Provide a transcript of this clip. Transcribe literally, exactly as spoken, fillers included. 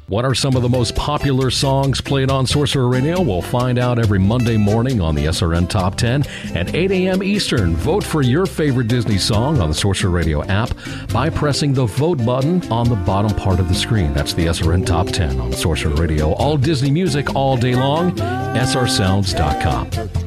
What are some of the most popular songs played on Sorcerer Radio? We'll find out every Monday morning on the S R N Top ten at eight a.m. Eastern. Vote for your favorite Disney song on the Sorcerer Radio app by pressing the vote button on the bottom part of the screen. That's the S R N Top ten on Sorcerer Radio. All Disney music all day long. S R sounds dot com.